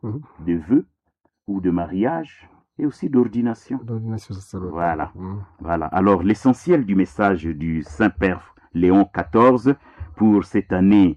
de vœux ou de mariage et aussi d'ordination. L'ordination sacerdotale. Voilà. Voilà. Alors, l'essentiel du message du Saint-Père Léon XIV pour cette année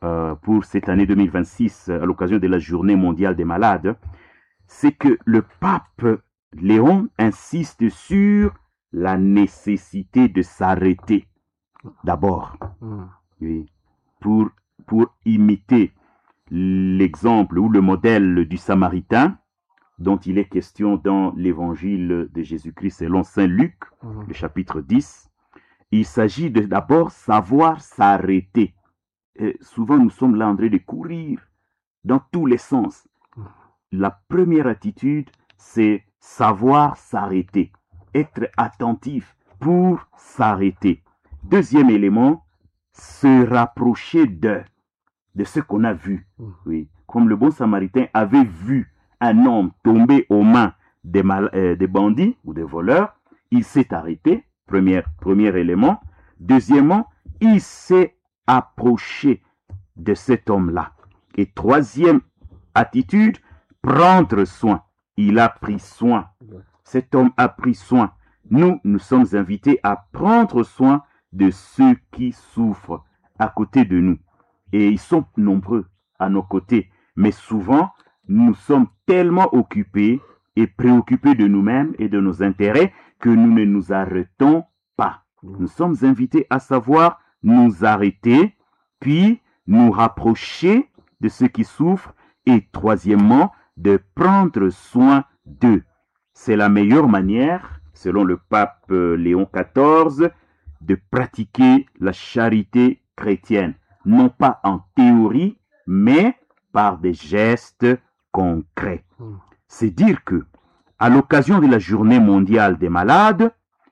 2026, à l'occasion de la Journée mondiale des malades, c'est que le pape Léon insiste sur la nécessité de s'arrêter d'abord, oui, pour imiter l'exemple ou le modèle du Samaritain dont il est question dans l'évangile de Jésus-Christ selon Saint Luc, le chapitre 10. Il s'agit d'abord savoir s'arrêter. Souvent, nous sommes là en train de courir dans tous les sens. La première attitude, c'est savoir s'arrêter, être attentif pour s'arrêter. Deuxième élément, se rapprocher de ce qu'on a vu. Oui. Comme le bon Samaritain avait vu un homme tomber aux mains des bandits ou des voleurs, il s'est arrêté, premier élément. Deuxièmement, il s'est approché de cet homme-là. Et troisième attitude, prendre soin. Il a pris soin. Cet homme a pris soin. Nous sommes invités à prendre soin de ceux qui souffrent à côté de nous. Et ils sont nombreux à nos côtés. Mais souvent, nous sommes tellement occupés et préoccupés de nous-mêmes et de nos intérêts que nous ne nous arrêtons pas. Nous sommes invités à savoir nous arrêter, puis nous rapprocher de ceux qui souffrent et troisièmement, de prendre soin d'eux. C'est la meilleure manière, selon le pape Léon XIV, de pratiquer la charité chrétienne, non pas en théorie, mais par des gestes concrets. C'est dire que, à l'occasion de la Journée mondiale des malades,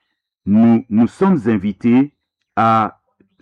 nous sommes invités à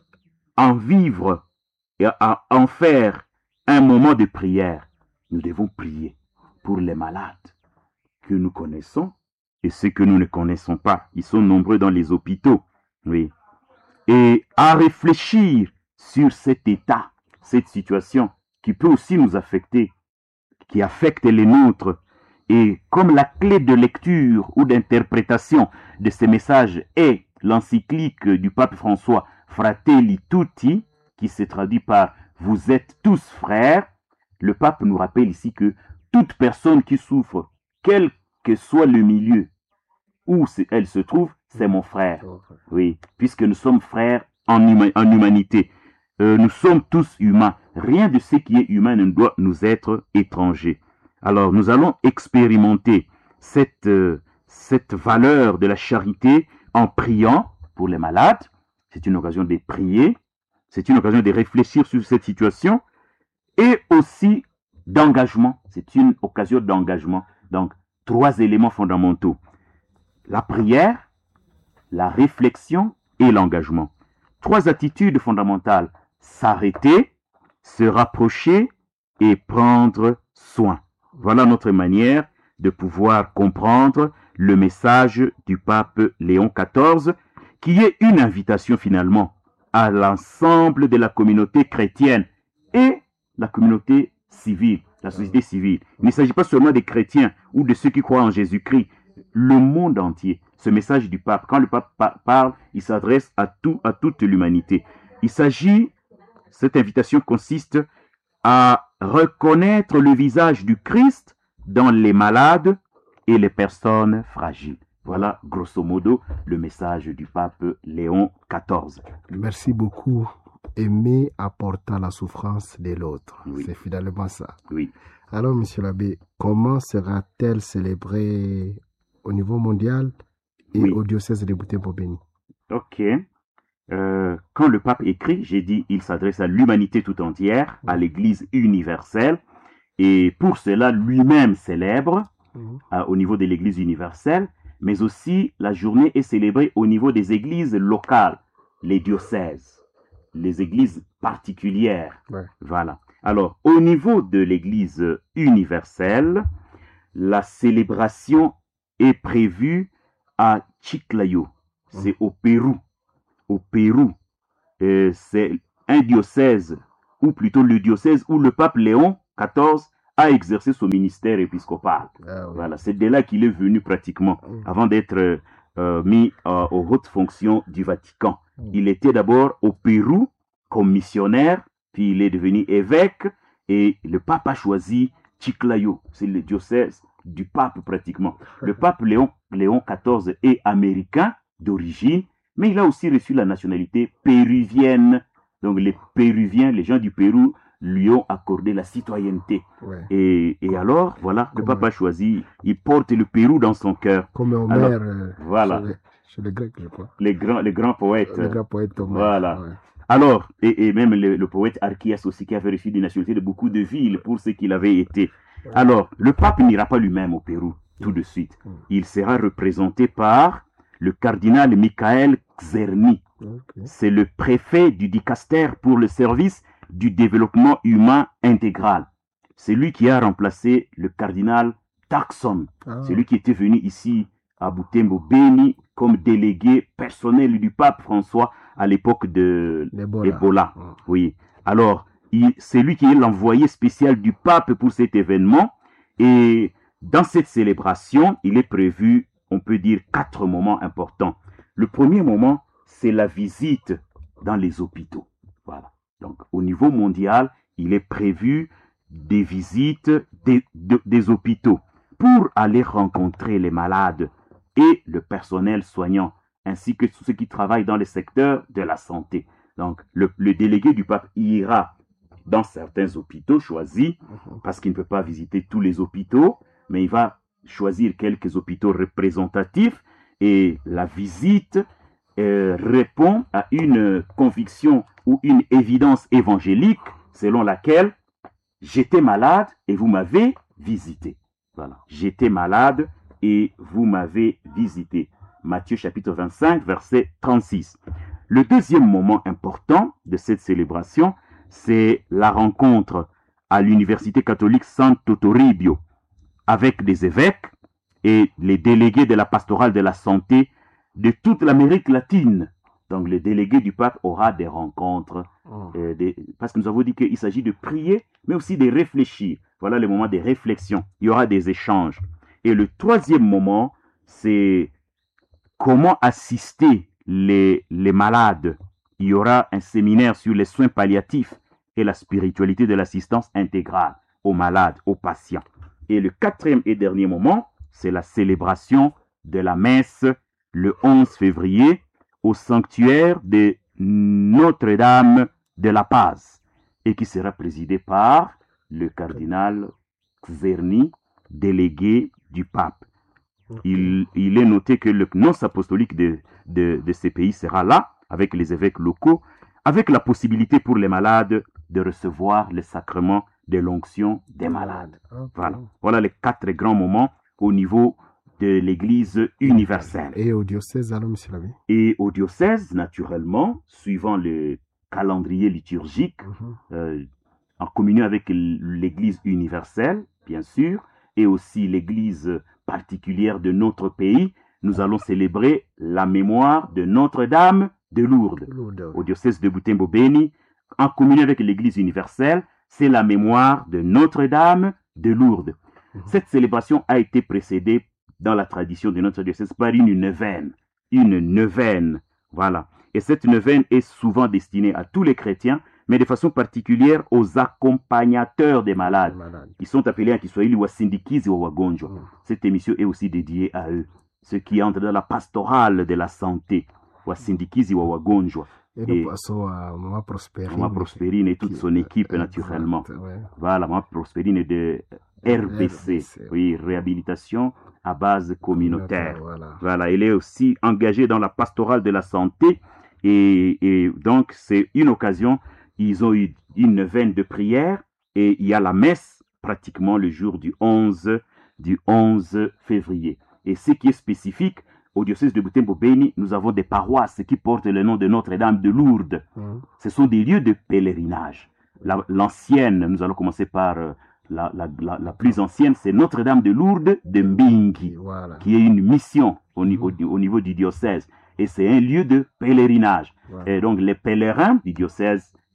en vivre et à en faire un moment de prière. Nous devons prier pour les malades que nous connaissons et ceux que nous ne connaissons pas. Ils sont nombreux dans les hôpitaux. Oui. Et à réfléchir sur cet état, cette situation qui peut aussi nous affecter, qui affecte les nôtres. Et comme la clé de lecture ou d'interprétation de ces messages est l'encyclique du pape François Fratelli Tutti, qui se traduit par « Vous êtes tous frères », le pape nous rappelle ici que toute personne qui souffre, quel que soit le milieu où elle se trouve, c'est mon frère. Oui, puisque nous sommes frères en humanité. Nous sommes tous humains. Rien de ce qui est humain ne doit nous être étranger. Alors, nous allons expérimenter cette valeur de la charité en priant pour les malades. C'est une occasion de prier. C'est une occasion de réfléchir sur cette situation. Et aussi d'engagement. C'est une occasion d'engagement. Donc, 3 éléments fondamentaux. La prière, la réflexion et l'engagement. 3 attitudes fondamentales. S'arrêter, se rapprocher et prendre soin. Voilà notre manière de pouvoir comprendre le message du pape Léon XIV, qui est une invitation finalement à l'ensemble de la communauté chrétienne et la communauté civile, la société civile. Il ne s'agit pas seulement des chrétiens ou de ceux qui croient en Jésus-Christ, le monde entier. Ce message du pape, quand le pape parle, il s'adresse à toute l'humanité. Cette invitation consiste à reconnaître le visage du Christ dans les malades et les personnes fragiles. Voilà, grosso modo, le message du pape Léon XIV. Merci beaucoup. Aimer apportant la souffrance de l'autre. Oui. C'est finalement ça. Oui. Alors, monsieur l'abbé, comment sera-t-elle célébrée au niveau mondial et au diocèse de Butembo-Beni? Ok. Quand le pape écrit, j'ai dit, il s'adresse à l'humanité tout entière, à l'Église universelle, et pour cela, lui-même célèbre au niveau de l'Église universelle, mais aussi la journée est célébrée au niveau des églises locales, les diocèses, les églises particulières. Ouais. Voilà. Alors, au niveau de l'Église universelle, la célébration est prévue à Chiclayo, c'est au Pérou. Au Pérou, c'est un diocèse, ou plutôt le diocèse où le pape Léon XIV a exercé son ministère épiscopal. Ah oui. Voilà, c'est de là qu'il est venu pratiquement, avant d'être mis aux hautes fonctions du Vatican. Il était d'abord au Pérou comme missionnaire, puis il est devenu évêque, et le pape a choisi Chiclayo, c'est le diocèse du pape pratiquement. Le pape Léon XIV est américain d'origine, mais il a aussi reçu la nationalité péruvienne. Donc les Péruviens, les gens du Pérou, lui ont accordé la citoyenneté. Ouais. Et alors, voilà, le pape a choisi, il porte le Pérou dans son cœur. Comme Homère, voilà. Chez les Grecs, je crois. Les grands poètes. Les grands poètes Homère. Voilà. Ouais. Alors, et même le poète Archias aussi, qui avait reçu des nationalités de beaucoup de villes pour ce qu'il avait été. Alors, le pape n'ira pas lui-même au Pérou tout de suite. Il sera représenté par le cardinal Michael Czerny. Okay. C'est le préfet du dicaster pour le service du développement humain intégral. C'est lui qui a remplacé le cardinal Turkson. C'est lui qui était venu ici à Butembo Beni comme délégué personnel du pape François à l'époque de l'Ebola. Oui. Alors, c'est lui qui est l'envoyé spécial du pape pour cet événement. Et dans cette célébration, il est prévu, on peut dire, 4 moments importants. Le premier moment, c'est la visite dans les hôpitaux. Voilà. Donc, au niveau mondial, il est prévu des visites des hôpitaux pour aller rencontrer les malades et le personnel soignant, ainsi que ceux qui travaillent dans le secteur de la santé. Donc, le délégué du pape ira dans certains hôpitaux choisis, parce qu'il ne peut pas visiter tous les hôpitaux, mais il va choisir quelques hôpitaux représentatifs, et la visite répond à une conviction ou une évidence évangélique selon laquelle j'étais malade et vous m'avez visité. Voilà. J'étais malade et vous m'avez visité. Matthieu chapitre 25, verset 36. Le deuxième moment important de cette célébration, c'est la rencontre à l'université catholique Santo Toribio avec des évêques et les délégués de la pastorale de la santé de toute l'Amérique latine. Donc le délégué du pape aura des rencontres, parce que nous avons dit qu'il s'agit de prier, mais aussi de réfléchir. Voilà le moment des réflexions. Il y aura des échanges. Et le troisième moment, c'est comment assister les malades. Il y aura un séminaire sur les soins palliatifs et la spiritualité de l'assistance intégrale aux malades, aux patients. Et le quatrième et dernier moment, c'est la célébration de la messe le 11 février au sanctuaire de Notre-Dame de la Paz et qui sera présidé par le cardinal Czerny, délégué du pape. Il est noté que le nonce apostolique de ces pays sera là, avec les évêques locaux, avec la possibilité pour les malades de recevoir le sacrement de l'onction des malades. Voilà les 4 grands moments au niveau de l'Église universelle. Et au diocèse, alors, monsieur l'abbé? Et au diocèse, naturellement, suivant le calendrier liturgique, en communion avec l'Église universelle, bien sûr, et aussi l'Église particulière de notre pays, nous allons célébrer la mémoire de Notre-Dame de Lourdes. Au diocèse de Butembo Beni, en communion avec l'Église universelle, c'est la mémoire de Notre-Dame de Lourdes. Cette célébration a été précédée dans la tradition de notre diocèse par une neuvaine, voilà. Et cette neuvaine est souvent destinée à tous les chrétiens, mais de façon particulière aux accompagnateurs des malades. Ils sont appelés en Kiswahili wasindikizi wa wagonjwa. Cette émission est aussi dédiée à eux, ceux qui entrent dans la pastorale de la santé, wasindikizi wa wagonjwa. Et nous passons à Maman Prospérine. Maman Prospérine et toute son équipe, naturellement. Voilà, Maman Prospérine de RBC, oui, réhabilitation à base communautaire. Voilà, elle est aussi engagée dans la pastorale de la santé et donc c'est une occasion, ils ont eu une neuvaine de prière et il y a la messe pratiquement le jour du 11 février. Et ce qui est spécifique, au diocèse de Butembo Beni, nous avons des paroisses qui portent le nom de Notre-Dame de Lourdes. Ce sont des lieux de pèlerinage. L'ancienne, nous allons commencer par la plus ancienne, c'est Notre-Dame de Lourdes de Mbingi, qui est une mission au niveau du diocèse. Et c'est un lieu de pèlerinage. Et donc les pèlerins du diocèse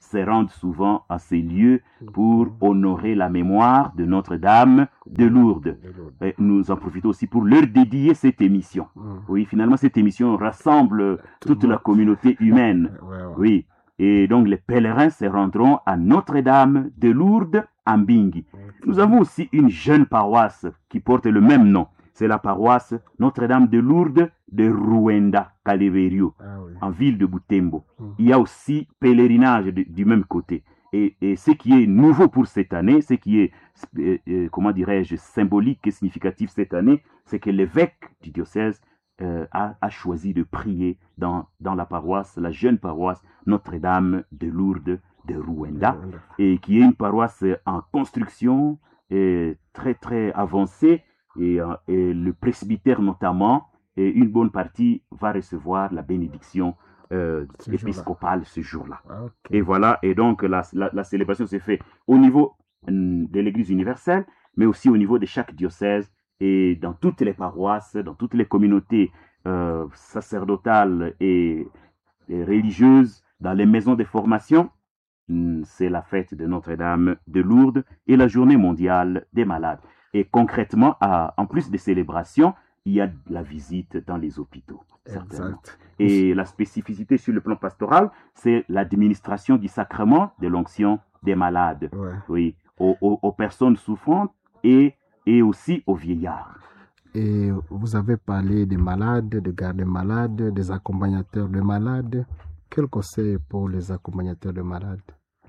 se rendent souvent à ces lieux pour honorer la mémoire de Notre-Dame de Lourdes. Et nous en profitons aussi pour leur dédier cette émission. Oui, finalement, cette émission rassemble toute la communauté humaine. Oui. Et donc, les pèlerins se rendront à Notre-Dame de Lourdes, à Mbingi. Nous avons aussi une jeune paroisse qui porte le même nom. C'est la paroisse Notre-Dame de Lourdes de Ruenda, Kaleverio, en ville de Butembo. Il y a aussi pèlerinage du même côté. Et ce qui est nouveau pour cette année, ce qui est, comment dirais-je, symbolique et significatif cette année, c'est que l'évêque du diocèse a choisi de prier dans la paroisse, la jeune paroisse Notre-Dame de Lourdes de Ruenda, et qui est une paroisse en construction très très avancée, et le presbytère notamment, et une bonne partie va recevoir la bénédiction épiscopale ce jour-là. Et voilà, et donc la célébration se fait au niveau de l'Église universelle, mais aussi au niveau de chaque diocèse et dans toutes les paroisses, dans toutes les communautés sacerdotales et religieuses, dans les maisons de formation. C'est la fête de Notre-Dame de Lourdes et la journée mondiale des malades. Et concrètement, en plus des célébrations, il y a la visite dans les hôpitaux, certainement. Exact. Et la spécificité sur le plan pastoral, c'est l'administration du sacrement de l'onction des malades, oui, aux personnes souffrantes et aussi aux vieillards. Et vous avez parlé des malades, des gardes malades, des accompagnateurs de malades. Quel conseil pour les accompagnateurs de malades?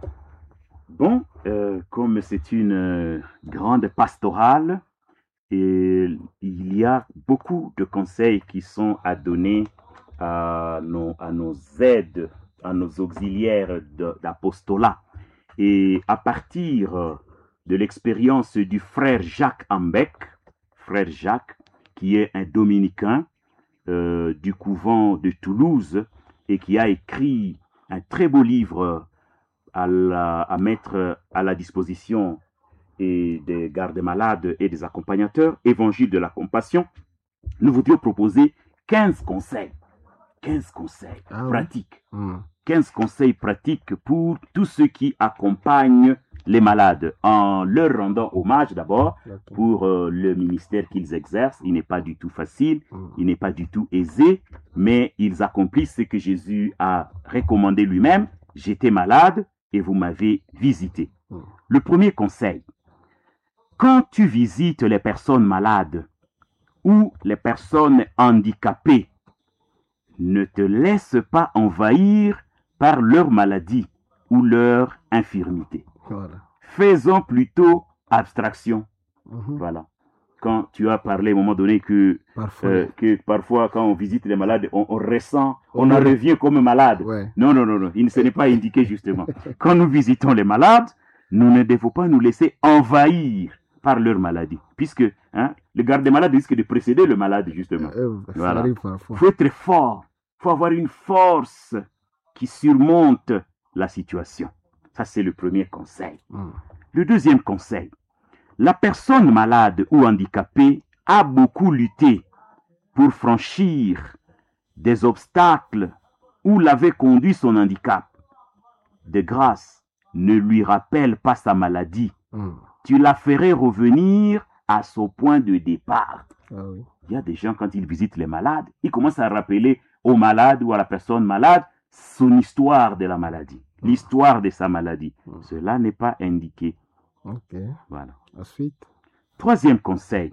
Bon, comme c'est une grande pastorale, et il y a beaucoup de conseils qui sont à donner à nos aides, à nos auxiliaires d'apostolat. Et à partir de l'expérience du frère Jacques Ambec, frère Jacques, qui est un dominicain du couvent de Toulouse et qui a écrit un très beau livre à mettre à la disposition et des gardes malades et des accompagnateurs, Évangile de la compassion, nous voudrions proposer 15 conseils pratiques. 15 conseils pratiques pour tous ceux qui accompagnent les malades, en leur rendant hommage d'abord pour le ministère qu'ils exercent. Il n'est pas du tout facile, il n'est pas du tout aisé, mais ils accomplissent ce que Jésus a recommandé lui-même. J'étais malade et vous m'avez visité. Le premier conseil, quand tu visites les personnes malades ou les personnes handicapées, ne te laisse pas envahir par leur maladie ou leur infirmité. Faisons plutôt abstraction. Voilà. Quand tu as parlé à un moment donné que parfois quand on visite les malades, on ressent, on en revient comme malade. Non, ce n'est pas indiqué justement. Quand nous visitons les malades, nous ne devons pas nous laisser envahir par leur maladie, puisque le garde des malades risque de précéder le malade justement. Voilà. Faut être fort, faut avoir une force qui surmonte la situation. Ça, c'est le premier conseil. Le deuxième conseil, la personne malade ou handicapée a beaucoup lutté pour franchir des obstacles où l'avait conduit son handicap. De grâce, ne lui rappelle pas sa maladie. Tu la ferais revenir à son point de départ. Il y a des gens, quand ils visitent les malades, ils commencent à rappeler au malade ou à la personne malade son histoire de la maladie, l'histoire de sa maladie. Cela n'est pas indiqué. Voilà. Ensuite. Troisième conseil,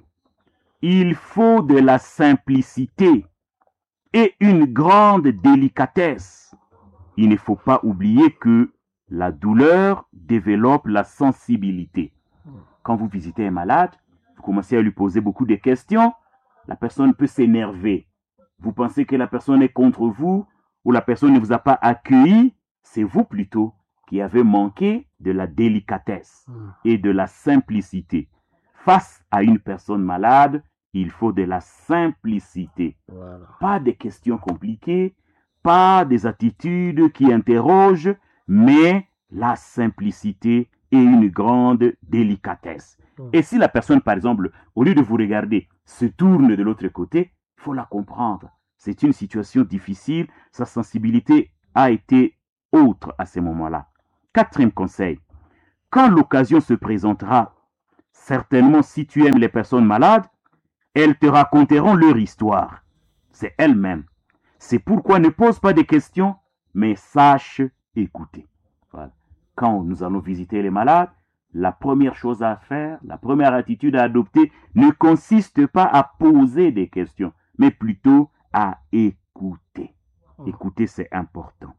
il faut de la simplicité et une grande délicatesse. Il ne faut pas oublier que la douleur développe la sensibilité. Quand vous visitez un malade, vous commencez à lui poser beaucoup de questions, la personne peut s'énerver. Vous pensez que la personne est contre vous ou la personne ne vous a pas accueilli, c'est vous plutôt qui avez manqué de la délicatesse et de la simplicité. Face à une personne malade, il faut de la simplicité. Pas des questions compliquées, pas des attitudes qui interrogent, mais la simplicité et une grande délicatesse. Et si la personne, par exemple, au lieu de vous regarder, se tourne de l'autre côté, il faut la comprendre. C'est une situation difficile, sa sensibilité a été autre à ce moment-là. Quatrième conseil, quand l'occasion se présentera, certainement si tu aimes les personnes malades, elles te raconteront leur histoire. C'est elles-mêmes. C'est pourquoi ne pose pas de questions, mais sache écouter. Voilà. Quand nous allons visiter les malades, la première chose à faire, la première attitude à adopter ne consiste pas à poser des questions, mais plutôt à écouter. Écouter, c'est important.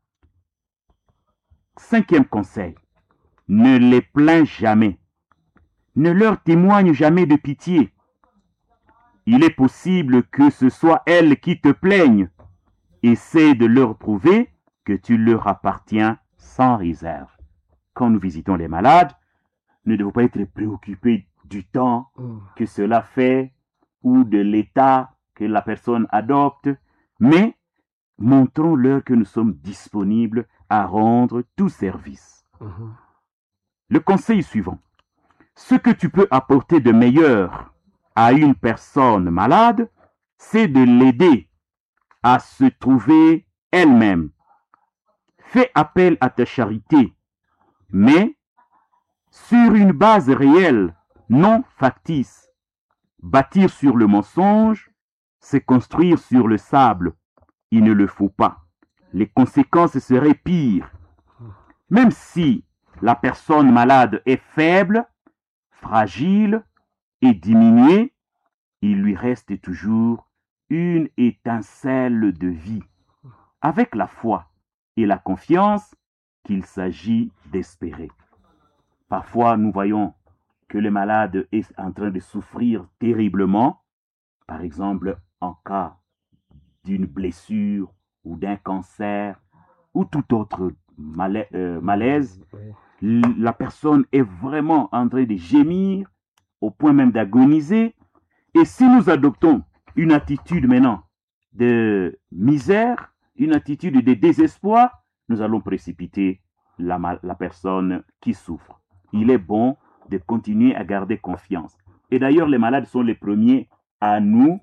Cinquième conseil, ne les plains jamais. Ne leur témoigne jamais de pitié. Il est possible que ce soit elles qui te plaignent. Essaie de leur prouver que tu leur appartiens sans réserve. Quand nous visitons les malades, nous ne devons pas être préoccupés du temps que cela fait ou de l'état que la personne adopte, mais montrons-leur que nous sommes disponibles à rendre tout service. Le conseil suivant. Ce que tu peux apporter de meilleur à une personne malade, c'est de l'aider à se trouver elle-même. Fais appel à ta charité, mais sur une base réelle, non factice. Bâtir sur le mensonge, c'est construire sur le sable. Il ne le faut pas. Les conséquences seraient pires. Même si la personne malade est faible, fragile et diminuée, il lui reste toujours une étincelle de vie, avec la foi et la confiance qu'il s'agit d'espérer. Parfois, nous voyons que le malade est en train de souffrir terriblement, par exemple en cas d'une blessure ou d'un cancer ou tout autre malaise. La personne est vraiment en train de gémir, au point même d'agoniser. Et si nous adoptons une attitude maintenant de misère, une attitude de désespoir, nous allons précipiter la personne qui souffre. Il est bon de continuer à garder confiance. Et d'ailleurs, les malades sont les premiers à nous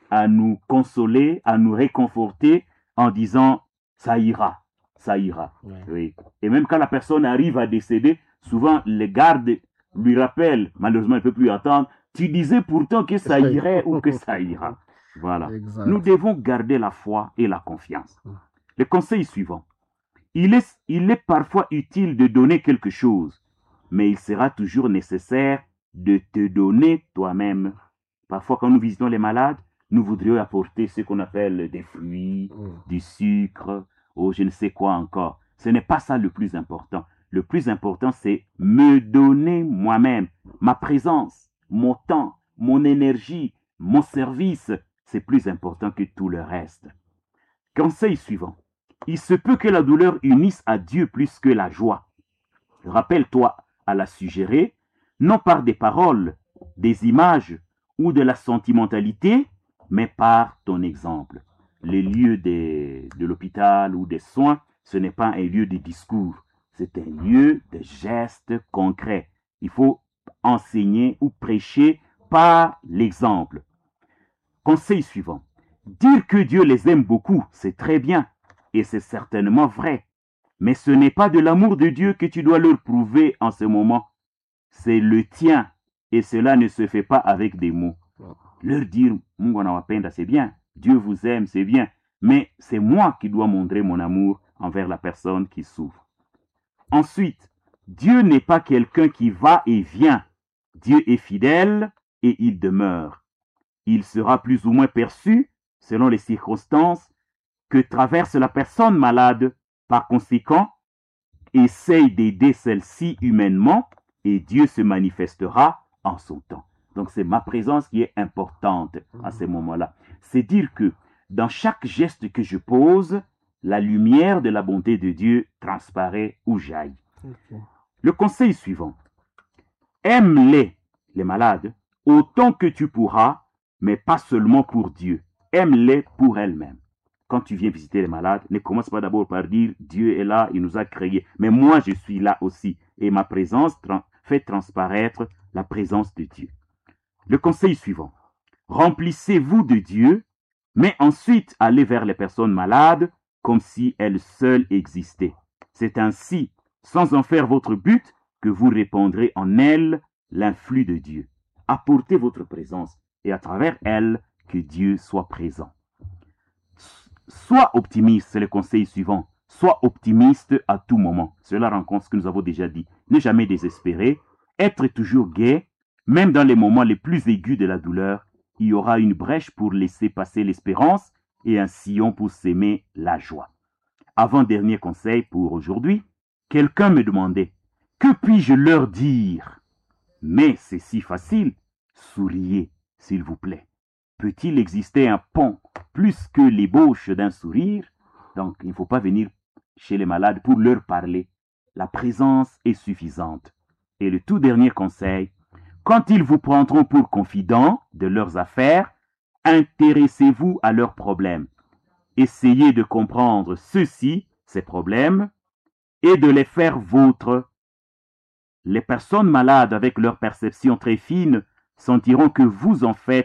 consoler, à nous réconforter en disant « ça ira, ça ira ». Oui. Et même quand la personne arrive à décéder, souvent les gardes lui rappellent, malheureusement il ne peut plus attendre, tu disais pourtant que ça irait ou que ça ira. Voilà. Exact. Nous devons garder la foi et la confiance. Le conseil suivant. Il est parfois utile de donner quelque chose, mais il sera toujours nécessaire de te donner toi-même. Parfois, quand nous visitons les malades, nous voudrions apporter ce qu'on appelle des fruits, du sucre, ou je ne sais quoi encore. Ce n'est pas ça le plus important. Le plus important, c'est me donner moi-même, ma présence, mon temps, mon énergie, mon service. C'est plus important que tout le reste. Conseil suivant. Il se peut que la douleur unisse à Dieu plus que la joie. Rappelle-toi à la suggérer, non par des paroles, des images ou de la sentimentalité, mais par ton exemple. Les lieux de l'hôpital ou des soins, ce n'est pas un lieu de discours, c'est un lieu de gestes concrets. Il faut enseigner ou prêcher par l'exemple. Conseil suivant. Dire que Dieu les aime beaucoup, c'est très bien, et c'est certainement vrai. Mais ce n'est pas de l'amour de Dieu que tu dois leur prouver en ce moment. C'est le tien, et cela ne se fait pas avec des mots. Leur dire, Mungu anawapenda, c'est bien, Dieu vous aime, c'est bien, mais c'est moi qui dois montrer mon amour envers la personne qui souffre. Ensuite, Dieu n'est pas quelqu'un qui va et vient. Dieu est fidèle et il demeure. Il sera plus ou moins perçu, selon les circonstances, que traverse la personne malade. Par conséquent, essaye d'aider celle-ci humainement et Dieu se manifestera en son temps. Donc c'est ma présence qui est importante à ces moments-là. C'est dire que dans chaque geste que je pose, la lumière de la bonté de Dieu transparaît ou jaillit. Le conseil suivant. Aime-les, les malades, autant que tu pourras, mais pas seulement pour Dieu. Aime-les pour elles-mêmes. Quand tu viens visiter les malades, ne commence pas d'abord par dire Dieu est là, il nous a créés. Mais moi, je suis là aussi. Et ma présence fait transparaître la présence de Dieu. Le conseil suivant. Remplissez-vous de Dieu, mais ensuite allez vers les personnes malades comme si elles seules existaient. C'est ainsi sans en faire votre but, que vous répandrez en elle l'influx de Dieu. Apportez votre présence et à travers elle, que Dieu soit présent. Sois optimiste, c'est le conseil suivant. Sois optimiste à tout moment. Cela rencontre ce que nous avons déjà dit. Ne jamais désespérer, être toujours gai, même dans les moments les plus aigus de la douleur, il y aura une brèche pour laisser passer l'espérance et un sillon pour s'aimer la joie. Avant-dernier conseil pour aujourd'hui, quelqu'un me demandait, que puis-je leur dire? Mais c'est si facile, souriez, s'il vous plaît. Peut-il exister un pont plus que l'ébauche d'un sourire? Donc, il ne faut pas venir chez les malades pour leur parler. La présence est suffisante. Et le tout dernier conseil, quand ils vous prendront pour confident de leurs affaires, intéressez-vous à leurs problèmes. Essayez de comprendre ceux-ci, ces problèmes, et de les faire vôtres. Les personnes malades, avec leur perception très fine, sentiront que vous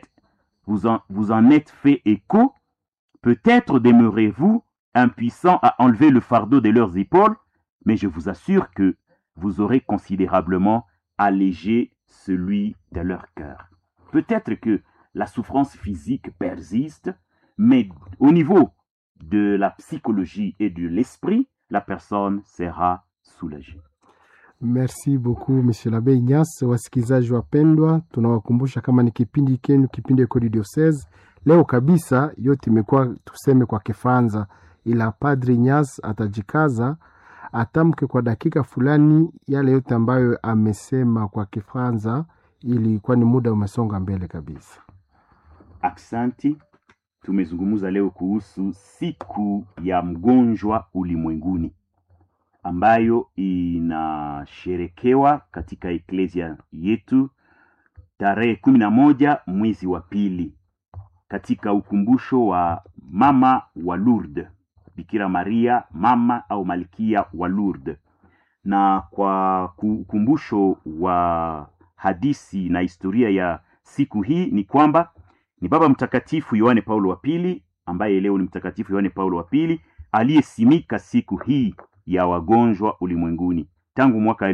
en êtes fait écho. Peut-être demeurez-vous impuissant à enlever le fardeau de leurs épaules, mais je vous assure que vous aurez considérablement allégé celui de leur cœur. Peut-être que la souffrance physique persiste, mais au niveau de la psychologie et de l'esprit, la personne sera soulagée. Merci beaucoup Monsieur l'Abbé Ignace. Wasikilizaji wapendwa, tunawakumbusha kama ni kipindi kenu, kipindi Echo du Diocese. Leo kabisa yote imekuwa tuseme kwa Kifaransa, ila Padre Ignace atajikaza atamke kwa dakika fulani yale yote ambayo amesema kwa Kifaransa, ili kwani muda umesonga mbele kabisa. Aksanti. Tumezungumza leo kuhusu siku ya mgonjwa ulimwenguni ambayo inasherekewa katika eklesia yetu tarehe 11 mwezi wa pili, katika ukumbusho wa mama wa Lourdes, Bikira Maria mama au malkia wa Lourdes. Na kwa ukumbusho wa hadisi na historia ya siku hii ni kwamba ni Baba Mtakatifu Yohane Paulo wa pili, ambaye leo ni Mtakatifu Yohane Paulo wa pili, aliyesimika siku hii ya wagonjwa ulimwenguni tangu mwaka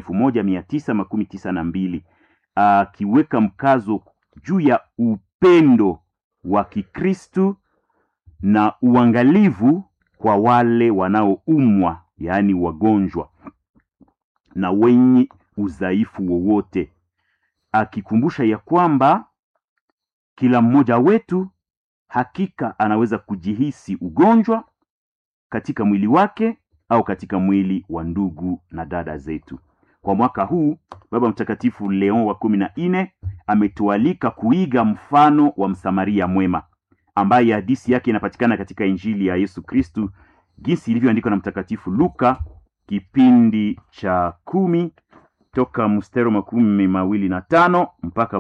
1992, akiweka mkazo juu ya upendo wa Kikristo na uangalivu kwa wale wanaoumwa, yaani wagonjwa na wenye udhaifu wowote, akikumbusha ya kwamba kila mmoja wetu hakika anaweza kujihisi ugonjwa katika mwili wake au katika mwili wa ndugu na dada zetu. Kwa mwaka huu Baba Mtakatifu Leon wa 14 ametualika kuiga mfano wa Msamaria mwema, ambaye hadithi yake inapatikana katika Injili ya Yesu Kristu jinsi ilivyoandikwa na Mtakatifu Luka kipindi cha 10 toka mstari 25 mpaka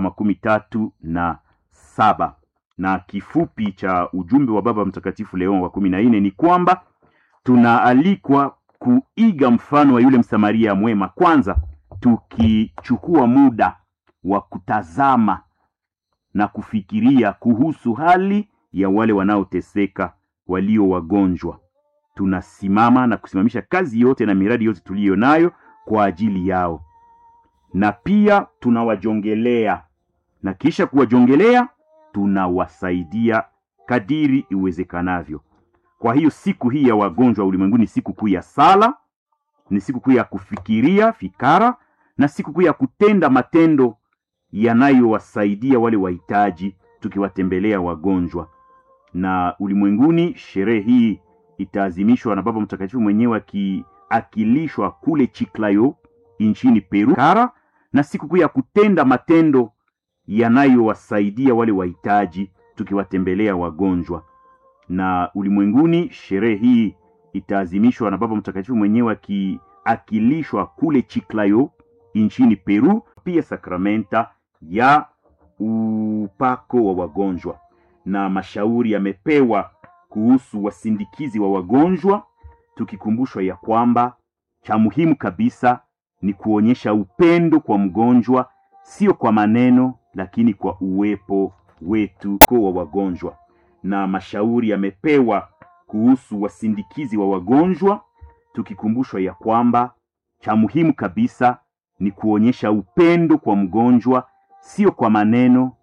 37. Na kifupi cha ujumbe wa Baba Mtakatifu Leon wa 14 ni kwamba tunaalikwa kuiga mfano wa yule Msamaria mwema, kwanza tukichukua muda wa kutazama na kufikiria kuhusu hali ya wale wanaoteseka, walio wagonjwa. Tunasimama na kusimamisha kazi yote na miradi yote tuliyo nayo kwa ajili yao, na pia tunawajongelea, na kisha kuwajongelea tunawasaidia kadiri iwezekanavyo. Kwa hiyo siku hii ya wagonjwa ulimwenguni, siku kuu ya sala, ni siku kuu ya kufikiria fikara, na siku kuu ya kutenda matendo yanayowasaidia wale wahitaji, tukiwatembelea wagonjwa. Na ulimwenguni sherehe hii itaazimishwa na Baba Mtakatifu mwenyewe akiakilishwa kule Chiclayo nchini Peru, na siku kuu ya kutenda matendo yanayowasaidia wale wahitaji, tukiwatembelea wagonjwa. Na ulimwenguni sherehe hii itaazimishwa na Baba Mtakatifu mwenyewe akiakilishwa kule Chiclayo nchini Peru, pia sakramenta ya upako wa wagonjwa. Na mashauri yamepewa kuhusu wasindikizi wa wagonjwa, tukikumbushwa ya kwamba cha muhimu kabisa ni kuonyesha upendo kwa mgonjwa, sio kwa maneno lakini kwa uwepo wetu kwa wagonjwa. Na mashauri yamepewa kuhusu wasindikizi wa wagonjwa, tukikumbushwa ya kwamba cha muhimu kabisa ni kuonyesha upendo kwa mgonjwa, sio kwa maneno